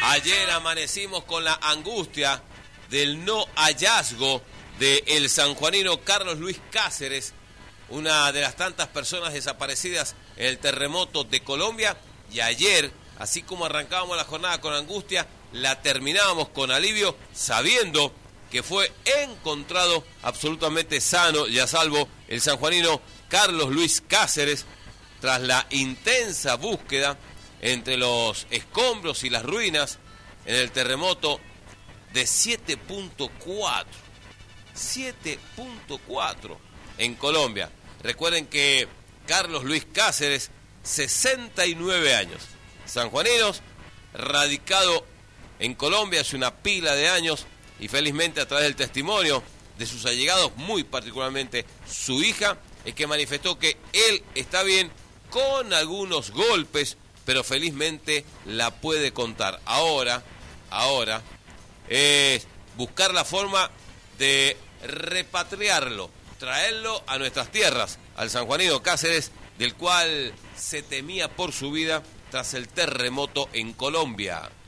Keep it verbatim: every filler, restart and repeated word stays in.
Ayer amanecimos con la angustia del no hallazgo del sanjuanino Carlos Luis Cáceres, una de las tantas personas desaparecidas en el terremoto de Colombia. Y ayer, así como arrancábamos la jornada con angustia, la terminábamos con alivio, sabiendo que fue encontrado absolutamente sano y a salvo el sanjuanino Carlos Luis Cáceres, tras la intensa búsqueda entre los escombros y las ruinas en el terremoto de siete punto cuatro. siete punto cuatro en Colombia. Recuerden que Carlos Luis Cáceres, sesenta y nueve años, sanjuaninos, radicado en Colombia hace una pila de años, y felizmente a través del testimonio de sus allegados, muy particularmente su hija, es que manifestó que él está bien, con algunos golpes, pero felizmente la puede contar. Ahora, ahora, es buscar la forma de repatriarlo, traerlo a nuestras tierras, al sanjuanino Cáceres, del cual se temía por su vida tras el terremoto en Colombia.